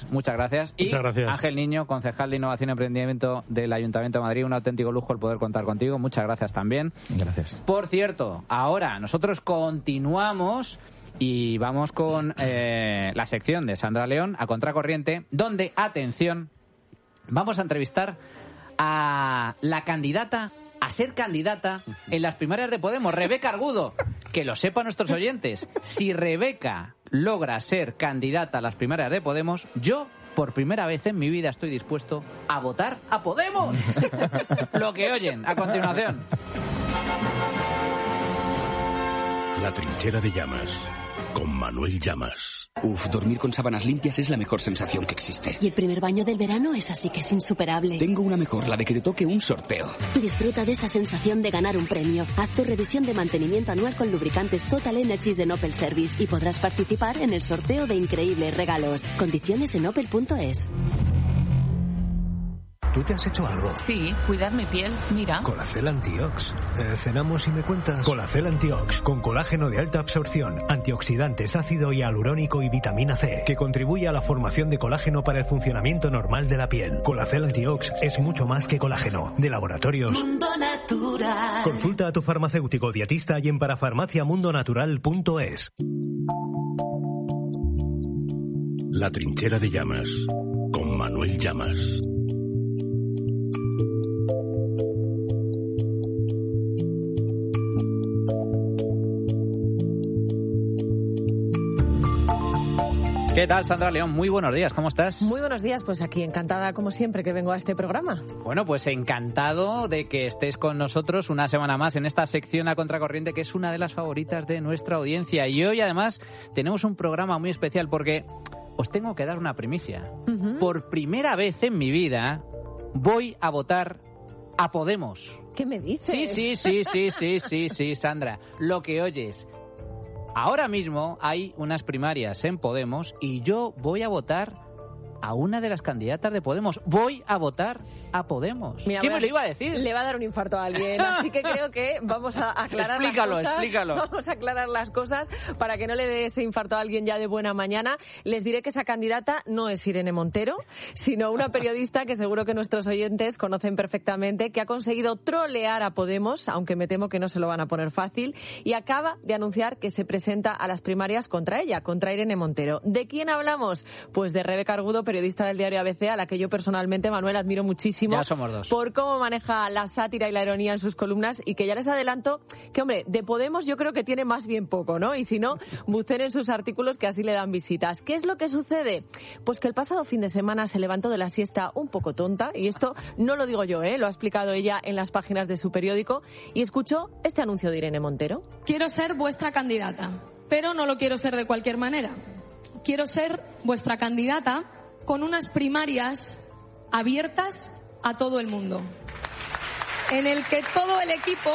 muchas gracias. Muchas gracias. Ángel Niño, concejal de Innovación y Emprendimiento del Ayuntamiento de Madrid, un auténtico lujo el poder contar contigo. Muchas gracias también. Gracias. Por cierto, ahora nosotros continuamos y vamos con la sección de Sandra León, A Contracorriente, donde, atención, vamos a entrevistar a la candidata a ser candidata en las primarias de Podemos, Rebeca Argudo. Que lo sepan nuestros oyentes, si Rebeca logra ser candidata a las primarias de Podemos, yo por primera vez en mi vida estoy dispuesto a votar a Podemos. Lo que oyen a continuación. La trinchera de Llamas, con Manuel Llamas. Uf, dormir con sábanas limpias es la mejor sensación que existe. Y el primer baño del verano es así que es insuperable. Tengo una mejor, la de que te toque un sorteo. Disfruta de esa sensación de ganar un premio. Haz tu revisión de mantenimiento anual con lubricantes Total Energies de Opel Service y podrás participar en el sorteo de increíbles regalos. Condiciones en opel.es. ¿Tú te has hecho algo? Sí, cuidar mi piel, mira. Colacel Antiox. Cenamos y me cuentas. Colacel Antiox, con colágeno de alta absorción, antioxidantes, ácido hialurónico y vitamina C, que contribuye a la formación de colágeno para el funcionamiento normal de la piel. Colacel Antiox es mucho más que colágeno. De Laboratorios Mundo Natural. Consulta a tu farmacéutico dietista y en parafarmaciamundonatural.es. La trinchera de Llamas, con Manuel Llamas. ¿Qué tal, Sandra León? Muy buenos días, ¿cómo estás? Muy buenos días, pues aquí encantada como siempre que vengo a este programa. Bueno, pues encantado de que estés con nosotros una semana más en esta sección A Contracorriente, que es una de las favoritas de nuestra audiencia. Y hoy además tenemos un programa muy especial porque os tengo que dar una primicia. Por primera vez en mi vida voy a votar a Podemos. ¿Qué me dices? Sí, Sandra. Lo que oyes. Ahora mismo hay unas primarias en Podemos y yo voy a votar a una de las candidatas de Podemos. Voy a votar a Podemos. Mira, ¿Quién me lo iba a decir? Le va a dar un infarto a alguien, así que creo que vamos a aclarar las cosas. Explícalo. Vamos a aclarar las cosas para que no le dé ese infarto a alguien ya de buena mañana. Les diré que esa candidata no es Irene Montero, sino una periodista que seguro que nuestros oyentes conocen perfectamente, que ha conseguido trolear a Podemos, aunque me temo que no se lo van a poner fácil, y acaba de anunciar que se presenta a las primarias contra ella, contra Irene Montero. ¿De quién hablamos? Pues de Rebeca Argudo, periodista del diario ABC, a la que yo personalmente, Manuel, admiro muchísimo. Ya somos dos. Por cómo maneja la sátira y la ironía en sus columnas, y que ya les adelanto que, hombre, de Podemos yo creo que tiene más bien poco, ¿no? Y si no, buceen en sus artículos que así le dan visitas. ¿Qué es lo que sucede? Pues que el pasado fin de semana se levantó de la siesta un poco tonta, y esto no lo digo yo, lo ha explicado ella en las páginas de su periódico, y escuchó este anuncio de Irene Montero. Quiero ser vuestra candidata, pero no lo quiero ser de cualquier manera. Quiero ser vuestra candidata con unas primarias abiertas a todo el mundo, en el que todo el equipo,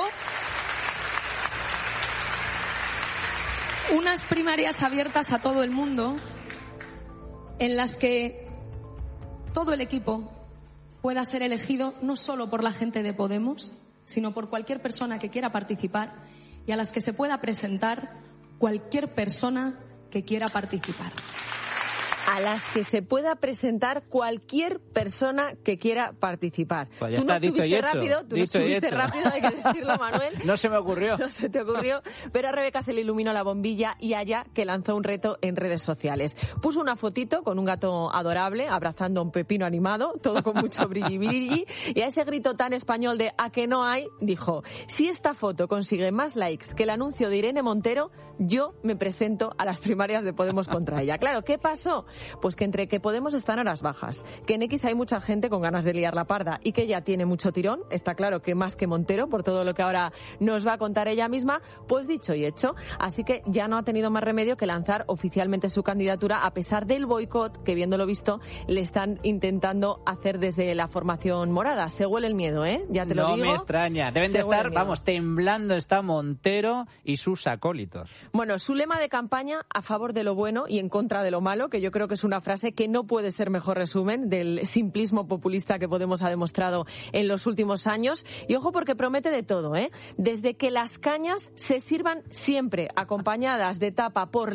unas primarias abiertas a todo el mundo, en las que todo el equipo pueda ser elegido no solo por la gente de Podemos, sino por cualquier persona que quiera participar, y a las que se pueda presentar cualquier persona que quiera participar. A las que se pueda presentar cualquier persona que quiera participar. Pues ya tú está, no dicho y hecho. rápido, tú Dicho no y estuviste hecho. rápido, hay que decirlo, Manuel. No se me ocurrió. No se te ocurrió, pero a Rebeca se le iluminó la bombilla y allá que lanzó un reto en redes sociales. Puso una fotito con un gato adorable abrazando a un pepino animado, todo con mucho brilli, y a ese grito tan español de ¿a que no hay? Dijo, si esta foto consigue más likes que el anuncio de Irene Montero, yo me presento a las primarias de Podemos contra ella. Claro, ¿qué pasó? Pues que entre que Podemos está en horas bajas, que en X hay mucha gente con ganas de liar la parda y que ella tiene mucho tirón, está claro que más que Montero, por todo lo que ahora nos va a contar ella misma, pues dicho y hecho. Así que ya no ha tenido más remedio que lanzar oficialmente su candidatura, a pesar del boicot que, viendo lo visto, le están intentando hacer desde la formación morada. Se huele el miedo, ya te lo digo. No me extraña. Deben de estar, temblando está Montero y sus acólitos. Bueno, su lema de campaña, a favor de lo bueno y en contra de lo malo, que yo creo que es una frase que no puede ser mejor resumen del simplismo populista que Podemos ha demostrado en los últimos años. Y ojo, porque promete de todo, desde que las cañas se sirvan siempre acompañadas de tapa por ley,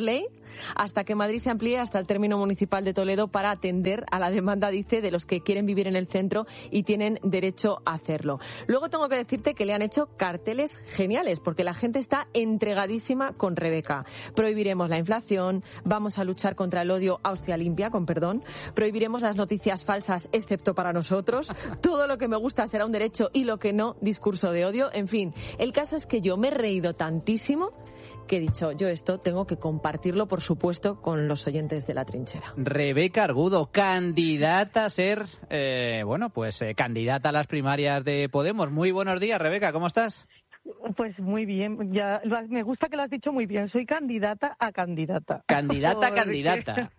hasta que Madrid se amplíe hasta el término municipal de Toledo para atender a la demanda, dice, de los que quieren vivir en el centro y tienen derecho a hacerlo. Luego tengo que decirte que le han hecho carteles geniales, porque la gente está entregadísima con Rebeca. Prohibiremos la inflación, vamos a luchar contra el odio a hostia limpia, con perdón, prohibiremos las noticias falsas, excepto para nosotros, todo lo que me gusta será un derecho y lo que no, discurso de odio. En fin, el caso es que yo me he reído tantísimo que he dicho, yo esto tengo que compartirlo, por supuesto, con los oyentes de La Trinchera. Rebeca Argudo, candidata a ser, candidata a las primarias de Podemos. Muy buenos días, Rebeca, ¿cómo estás? Pues muy bien, ya me gusta que lo has dicho muy bien, soy candidata a candidata. Candidata a candidata.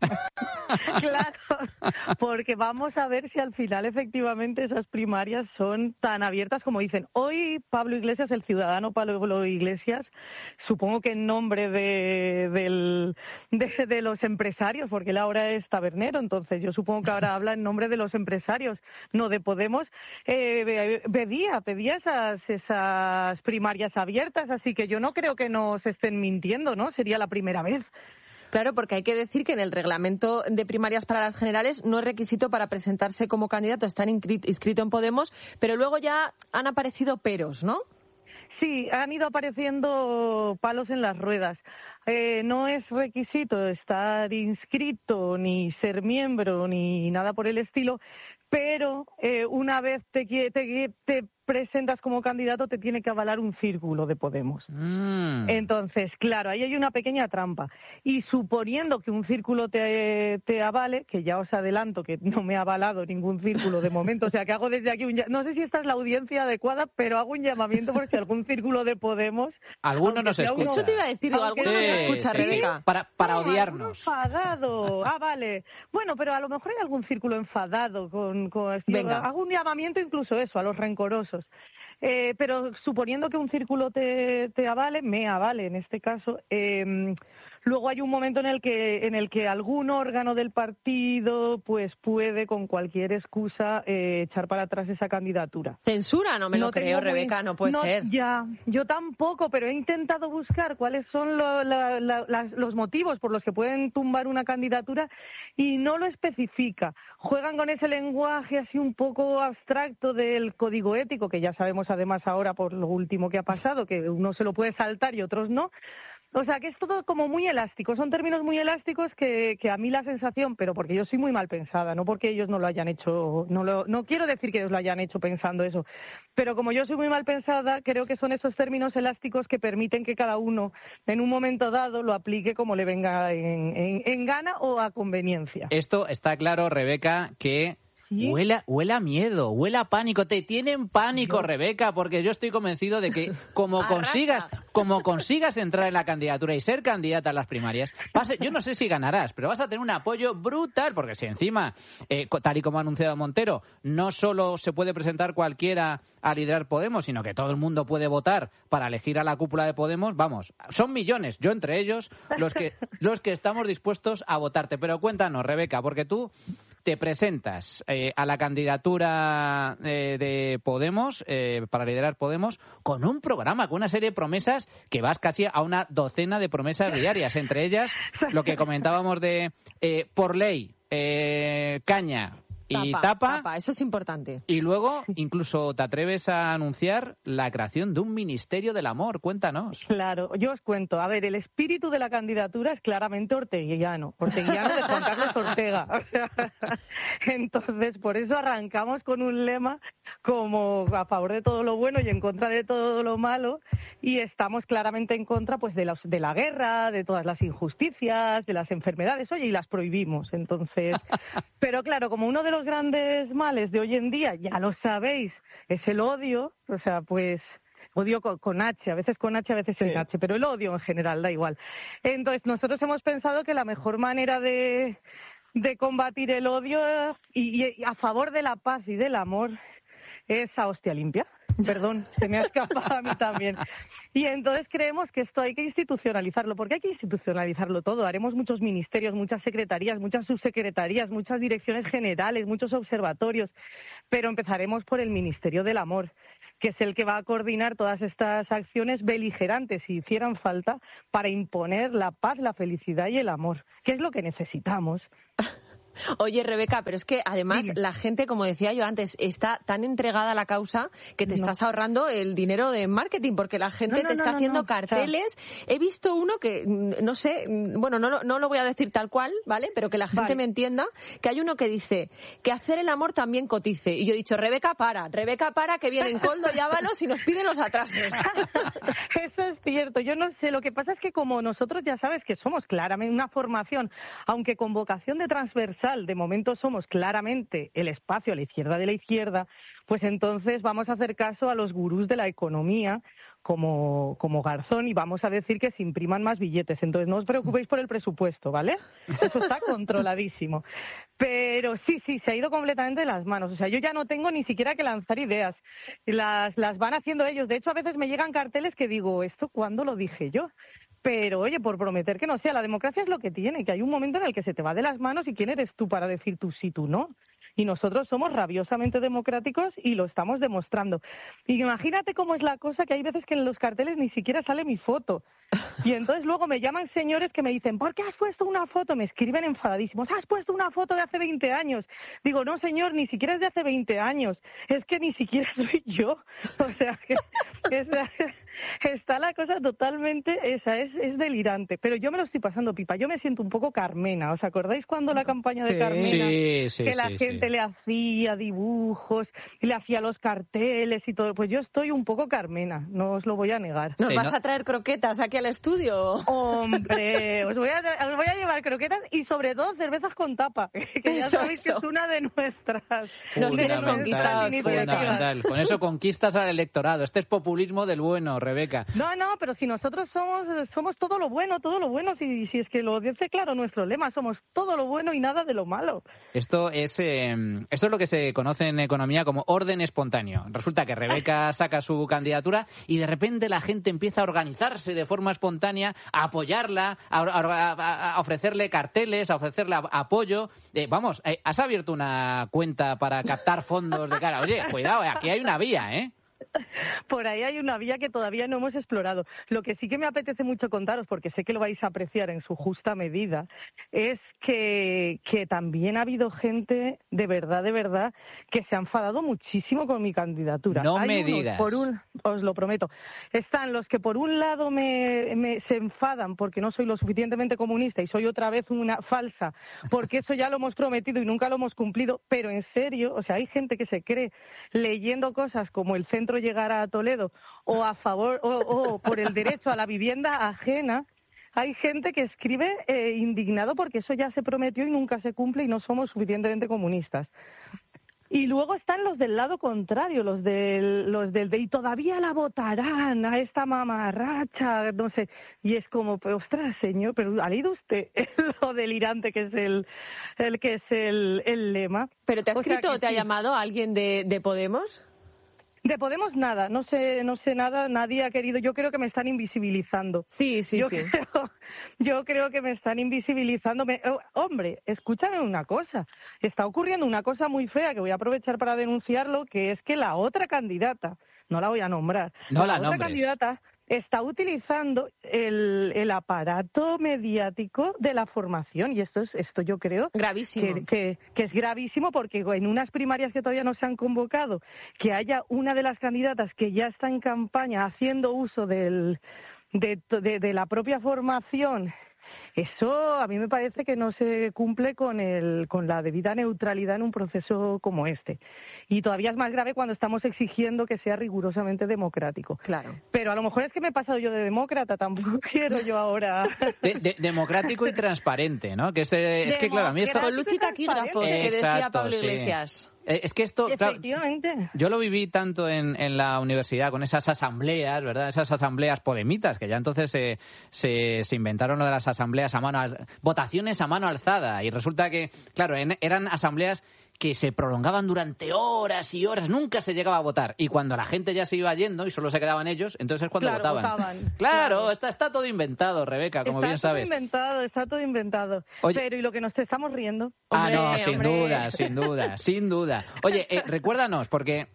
Claro, porque vamos a ver si al final efectivamente esas primarias son tan abiertas como dicen. Hoy Pablo Iglesias, el ciudadano Pablo Iglesias, supongo que en nombre de los empresarios, porque él ahora es tabernero, entonces yo supongo que ahora habla en nombre de los empresarios, no de Podemos, pedía esas primarias abiertas, así que yo no creo que nos estén mintiendo, ¿no? Sería la primera vez. Claro, porque hay que decir que en el reglamento de primarias para las generales no es requisito para presentarse como candidato estar inscrito en Podemos, pero luego ya han aparecido peros, ¿no? Sí, han ido apareciendo palos en las ruedas. No es requisito estar inscrito, ni ser miembro, ni nada por el estilo, pero una vez te presentas como candidato te tiene que avalar un círculo de Podemos. Entonces, claro, ahí hay una pequeña trampa. Y suponiendo que un círculo te avale, que ya os adelanto que no me ha avalado ningún círculo de momento, o sea que hago desde aquí no sé si esta es la audiencia adecuada, pero hago un llamamiento por si algún círculo de Podemos... Alguno nos escucha. Eso te iba a decir, alguno nos escucha, Rebeca. Para odiarnos. Enfadado. Vale. Bueno, pero a lo mejor hay algún círculo enfadado Venga. Hago un llamamiento incluso a los rencorosos. Pero suponiendo que un círculo me avale en este caso, luego hay un momento en el que algún órgano del partido pues puede con cualquier excusa echar para atrás esa candidatura. Censura, no me lo creo, Rebeca, no puede ser. Ya, yo tampoco, pero he intentado buscar cuáles son los motivos por los que pueden tumbar una candidatura y no lo especifica. Juegan con ese lenguaje así un poco abstracto del código ético, que ya sabemos además ahora por lo último que ha pasado, que uno se lo puede saltar y otros no. O sea, que es todo como muy elástico. Son términos muy elásticos que a mí la sensación, pero porque yo soy muy mal pensada, no porque ellos no lo hayan hecho, no quiero decir que ellos lo hayan hecho pensando eso, pero como yo soy muy mal pensada, creo que son esos términos elásticos que permiten que cada uno en un momento dado lo aplique como le venga en gana o a conveniencia. Esto está claro, Rebeca, que... ¿Sí? Huela a miedo, huela a pánico. Te tienen pánico, Rebeca, porque yo estoy convencido de que como consigas entrar en la candidatura y ser candidata a las primarias, yo no sé si ganarás, pero vas a tener un apoyo brutal, porque si encima, tal y como ha anunciado Montero, no solo se puede presentar cualquiera a liderar Podemos, sino que todo el mundo puede votar para elegir a la cúpula de Podemos, vamos, son millones, yo entre ellos, los que estamos dispuestos a votarte. Pero cuéntanos, Rebeca, porque tú te presentas a la candidatura de Podemos, para liderar Podemos, con un programa, con una serie de promesas que vas casi a una docena de promesas diarias, entre ellas lo que comentábamos de por ley, caña y tapa. Eso es importante. Y luego incluso te atreves a anunciar la creación de un Ministerio del Amor. Cuéntanos. Claro, yo os cuento. A ver, el espíritu de la candidatura es claramente orteguiano de Juan Carlos Ortega. O sea, entonces, por eso arrancamos con un lema como a favor de todo lo bueno y en contra de todo lo malo, y estamos claramente en contra pues de la guerra, de todas las injusticias, de las enfermedades, y las prohibimos. Entonces, pero claro, como uno de los grandes males de hoy en día, ya lo sabéis, es el odio, o sea, pues odio con H, a veces con H, a veces sin H, pero el odio en general, da igual. Entonces, nosotros hemos pensado que la mejor manera de combatir el odio y a favor de la paz y del amor es a hostia limpia. Perdón, se me ha escapado a mí también. Y entonces creemos que esto hay que institucionalizarlo, porque hay que institucionalizarlo todo. Haremos muchos ministerios, muchas secretarías, muchas subsecretarías, muchas direcciones generales, muchos observatorios, pero empezaremos por el Ministerio del Amor. que es el que va a coordinar todas estas acciones beligerantes, si hicieran falta, para imponer la paz, la felicidad y el amor, que es lo que necesitamos. Oye, Rebeca, pero es que además la gente, como decía yo antes, está tan entregada a la causa que te estás ahorrando el dinero de marketing, porque la gente te está haciendo carteles. He visto uno que, no sé, bueno, no lo voy a decir tal cual, ¿vale? Pero que la gente me entienda, que hay uno que dice que hacer el amor también cotice. Y yo he dicho, Rebeca, para, que vienen Koldo y Ábalos y nos piden los atrasos. Eso es cierto. Yo no sé, lo que pasa es que como nosotros ya sabes que somos claramente una formación, aunque con vocación de transversal, de momento somos claramente el espacio a la izquierda de la izquierda, pues entonces vamos a hacer caso a los gurús de la economía como Garzón y vamos a decir que se impriman más billetes. Entonces no os preocupéis por el presupuesto, ¿vale? Eso está controladísimo. Pero sí, se ha ido completamente de las manos. O sea, yo ya no tengo ni siquiera que lanzar ideas. Las van haciendo ellos. De hecho, a veces me llegan carteles que digo, ¿esto cuándo lo dije yo? Pero, oye, por prometer que no sea, la democracia es lo que tiene, que hay un momento en el que se te va de las manos y quién eres tú para decir tú sí, tú no. Y nosotros somos rabiosamente democráticos y lo estamos demostrando. Y imagínate cómo es la cosa, que hay veces que en los carteles ni siquiera sale mi foto. Y entonces luego me llaman señores que me dicen, ¿por qué has puesto una foto? Me escriben enfadadísimos, ¿has puesto una foto de hace 20 años? Digo, no señor, ni siquiera es de hace 20 años, es que ni siquiera soy yo. O sea, que está la cosa totalmente, es delirante. Pero yo me lo estoy pasando pipa, yo me siento un poco Carmena. ¿Os acordáis cuando la campaña de Carmena? Sí, que la gente le hacía dibujos, le hacía los carteles y todo. Pues yo estoy un poco Carmena, no os lo voy a negar. ¿Nos vas a traer croquetas aquí al estudio? Hombre, os voy a llevar croquetas y sobre todo cervezas con tapa, que ya sabéis que es una de nuestras. Nos tienes conquistados. Fundamental. Con eso conquistas al electorado. Este es populismo del bueno, Rebeca. No, pero si nosotros somos todo lo bueno, si es que lo dice claro nuestro lema, somos todo lo bueno y nada de lo malo. Esto es lo que se conoce en economía como orden espontáneo. Resulta que Rebeca saca su candidatura y de repente la gente empieza a organizarse de forma espontánea, a apoyarla, a ofrecerle carteles, a ofrecerle apoyo. Has abierto una cuenta para captar fondos de cara. Oye, cuidado, aquí hay una vía, ¿eh? Por ahí hay una vía que todavía no hemos explorado. Lo que sí que me apetece mucho contaros, porque sé que lo vais a apreciar en su justa medida, es que también ha habido gente de verdad que se ha enfadado muchísimo con mi candidatura. No me digas. Os lo prometo. Están los que por un lado se enfadan porque no soy lo suficientemente comunista y soy otra vez una falsa, porque eso ya lo hemos prometido y nunca lo hemos cumplido, pero en serio, o sea, hay gente que se cree leyendo cosas como el centro llegará a Toledo o a favor o por el derecho a la vivienda ajena. Hay gente que escribe indignado porque eso ya se prometió y nunca se cumple y no somos suficientemente comunistas. Y luego están los del lado contrario, los del y todavía la votarán a esta mamarracha, no sé. Y es como, ostras, señor, pero ¿ha leído usted lo delirante que es el lema? ¿Pero te ha escrito o te ha llamado alguien de Podemos? De Podemos nada, no sé nada, nadie ha querido. Yo creo que me están invisibilizando. Sí. Yo creo que me están invisibilizando. Hombre, escúchame una cosa. Está ocurriendo una cosa muy fea que voy a aprovechar para denunciarlo, que es que la otra candidata, no la voy a nombrar, la otra candidata está utilizando el aparato mediático de la formación y esto yo creo gravísimo. Que es gravísimo porque en unas primarias que todavía no se han convocado, que haya una de las candidatas que ya está en campaña haciendo uso de la propia formación. Eso a mí me parece que no se cumple con la debida neutralidad en un proceso como este. Y todavía es más grave cuando estamos exigiendo que sea rigurosamente democrático. Claro. Pero a lo mejor es que me he pasado yo de demócrata, tampoco quiero yo ahora... Democrático y transparente, ¿no? Que es que, claro, a mí esto... Con luz y taquígrafos, que decía Pablo Iglesias. Es que esto, efectivamente. Claro, yo lo viví tanto en la universidad con esas asambleas, ¿verdad? Esas asambleas podemitas, que ya entonces se inventaron lo de las asambleas votaciones a mano alzada. Y resulta que, claro, eran asambleas que se prolongaban durante horas y horas, nunca se llegaba a votar. Y cuando la gente ya se iba yendo y solo se quedaban ellos, entonces es cuando votaban. Claro. Está todo inventado, Rebeca, como bien sabes. Está todo inventado. Oye, pero ¿y lo que nos estamos riendo? Sin duda. Oye, recuérdanos, porque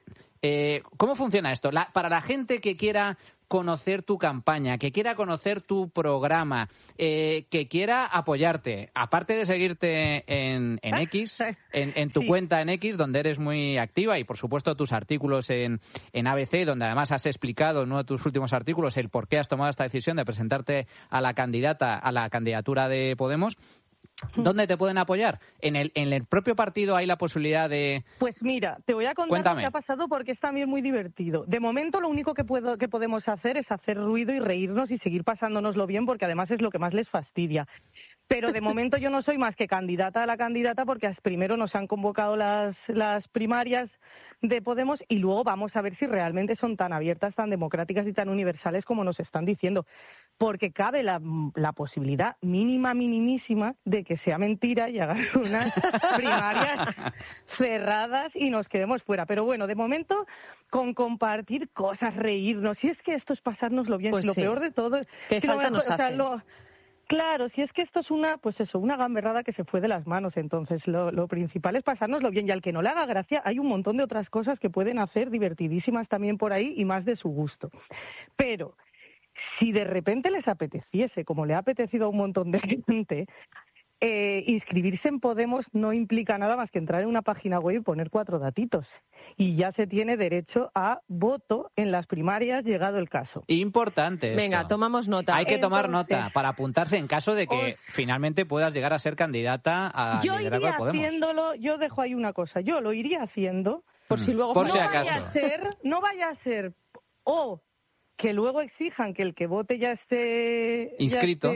¿Cómo funciona esto? Para la gente que quiera conocer tu campaña, que quiera conocer tu programa, que quiera apoyarte, aparte de seguirte en X, en tu cuenta en X, donde eres muy activa, y por supuesto tus artículos en ABC, donde además has explicado en uno de tus últimos artículos el por qué has tomado esta decisión de presentarte a la candidatura de Podemos. ¿Dónde te pueden apoyar? ¿En el propio partido hay la posibilidad de...? Pues mira, te voy a contar Cuéntame. lo que ha pasado porque es también muy divertido. De momento lo único que podemos hacer es hacer ruido y reírnos y seguir pasándonoslo bien, porque además es lo que más les fastidia. Pero de momento yo no soy más que candidata a la candidata porque primero nos han convocado las primarias de Podemos y luego vamos a ver si realmente son tan abiertas, tan democráticas y tan universales como nos están diciendo. Porque cabe la posibilidad minimísima de que sea mentira y hagan unas primarias cerradas y nos quedemos fuera. Pero bueno, de momento, con compartir cosas, reírnos, si es que esto es pasárnoslo bien, pues lo sí. peor de todo es ¿Qué que falta nos hace? Claro, si es que esto es una gamberrada que se fue de las manos, entonces lo principal es pasárnoslo bien, y al que no le haga gracia hay un montón de otras cosas que pueden hacer divertidísimas también por ahí y más de su gusto. Pero si de repente les apeteciese, como le ha apetecido a un montón de gente, inscribirse en Podemos no implica nada más que entrar en una página web y poner 4 datitos. Y ya se tiene derecho a voto en las primarias, llegado el caso. Importante esto. Venga, tomamos nota. Hay que tomar nota para apuntarse en caso de que finalmente puedas llegar a ser candidata a liderazgo de Podemos. Yo dejo ahí una cosa, yo lo iría haciendo por si luego por si no acaso. no vaya a ser o que luego exijan que el que vote ya esté inscrito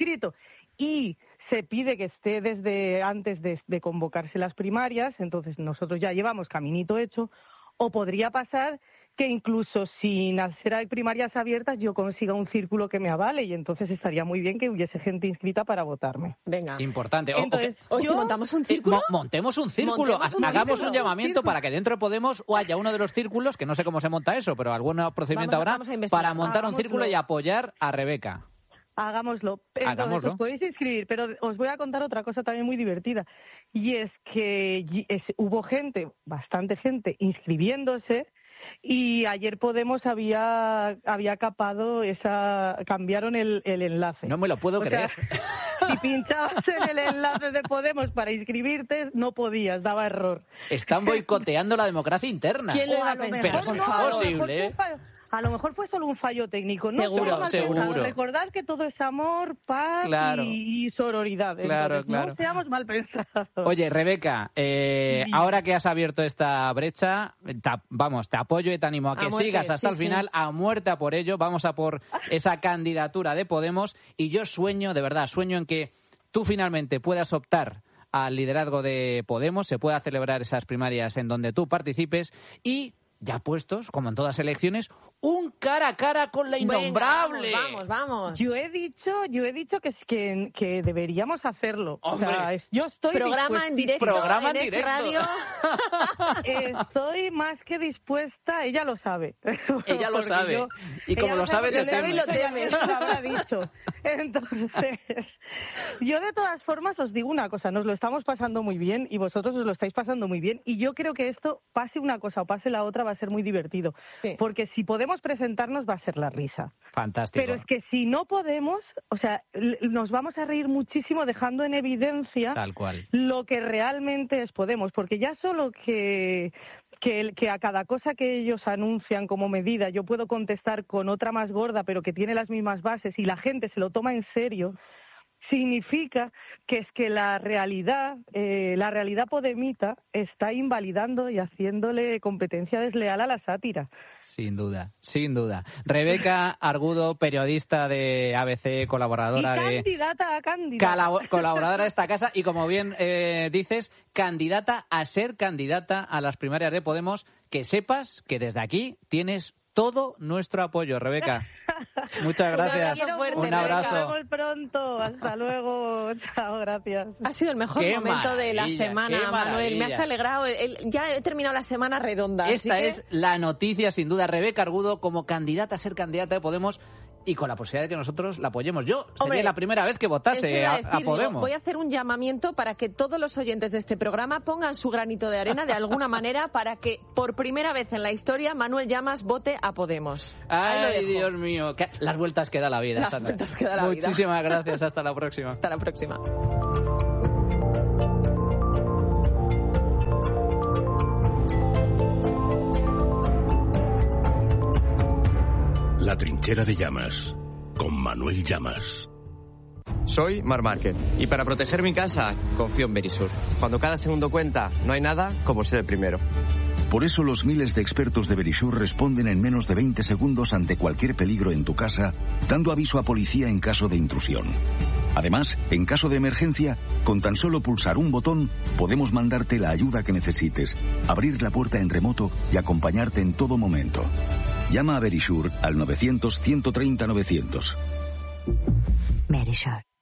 y se pide que esté desde antes de convocarse las primarias, entonces nosotros ya llevamos caminito hecho, o podría pasar que incluso sin hacer primarias abiertas yo consiga un círculo que me avale y entonces estaría muy bien que hubiese gente inscrita para votarme. Venga. Importante. Entonces, si montamos un círculo. Montemos un círculo. Hagamos un llamamiento para que dentro de Podemos o haya uno de los círculos, que no sé cómo se monta eso, pero algún procedimiento habrá, para montar un círculo y apoyar a Rebeca. Hagámoslo. Entonces, os podéis inscribir, pero os voy a contar otra cosa también muy divertida. Y es que hubo bastante gente inscribiéndose, y ayer Podemos había capado cambiaron el enlace. No me lo puedo creer. Si pinchabas en el enlace de Podemos para inscribirte, no podías, daba error. Están boicoteando la democracia interna. ¿Quién lo va a pensar? Pero es imposible. A lo mejor fue solo un fallo técnico, ¿no? Seguro. Recordad que todo es amor, paz y sororidad. Claro. No seamos mal pensados. Oye, Rebeca, ahora que has abierto esta brecha, te apoyo y te animo a que sigas hasta el final, a muerte a por ello. Vamos a por esa candidatura de Podemos, y yo sueño en que tú finalmente puedas optar al liderazgo de Podemos, se pueda celebrar esas primarias en donde tú participes y, ya puestos, como en todas elecciones, un cara a cara con la innombrable. Venga, vamos. Yo he dicho que deberíamos hacerlo. Hombre. O sea, yo estoy programa en directo, radio. Estoy más que dispuesta, ella lo sabe. Ella lo sabe. Y como lo sabe, te teme. Lo teme. Lo habrá dicho. Entonces, yo de todas formas os digo una cosa, nos lo estamos pasando muy bien y vosotros os lo estáis pasando muy bien, y yo creo que esto, pase una cosa o pase la otra, va a ser muy divertido. Sí. Porque si podemos presentarnos, va a ser la risa. Fantástico. Pero es que si no podemos, o sea, nos vamos a reír muchísimo dejando en evidencia tal cual lo que realmente es Podemos, porque ya solo que a cada cosa que ellos anuncian como medida yo puedo contestar con otra más gorda pero que tiene las mismas bases y la gente se lo toma en serio, significa que es que la realidad podemita está invalidando y haciéndole competencia desleal a la sátira. Sin duda. Rebeca Argudo, periodista de ABC, colaboradora colaboradora de esta casa y, como bien dices, candidata a ser candidata a las primarias de Podemos. Que sepas que desde aquí tienes todo nuestro apoyo, Rebeca. Muchas gracias. Un abrazo. Nos vemos pronto. Hasta luego. Chao, gracias. Ha sido el mejor momento de la semana, Manuel. Me has alegrado. Ya he terminado la semana redonda. Esta es la noticia, sin duda. Rebeca Argudo como candidata a ser candidata de Podemos. y con la posibilidad de que nosotros la apoyemos. Yo sería la primera vez que votase a Podemos. Voy a hacer un llamamiento para que todos los oyentes de este programa pongan su granito de arena de alguna manera para que por primera vez en la historia Manuel Llamas vote a Podemos. Ay, Dios mío. Las vueltas que da la vida, Sandra. Muchísimas gracias. Hasta la próxima. Hasta la próxima. La trinchera de Llamas, con Manuel Llamas. Soy Marc Márquez y para proteger mi casa confío en Verisur. Cuando cada segundo cuenta, no hay nada como ser el primero. Por eso los miles de expertos de Verisur responden en menos de 20 segundos ante cualquier peligro en tu casa, dando aviso a policía en caso de intrusión. Además, en caso de emergencia, con tan solo pulsar un botón, podemos mandarte la ayuda que necesites, abrir la puerta en remoto y acompañarte en todo momento. Llama a Verisur al 900 130 900. Verisur.